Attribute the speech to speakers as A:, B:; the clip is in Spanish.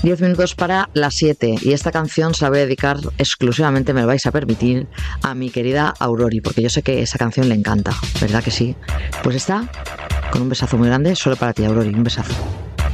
A: 10 minutos para las 7 y esta canción se la voy a dedicar exclusivamente, me lo vais a permitir, a mi querida Aurori, porque yo sé que esa canción le encanta, ¿verdad que sí? Pues está con un besazo muy grande solo para ti, Aurori, un besazo.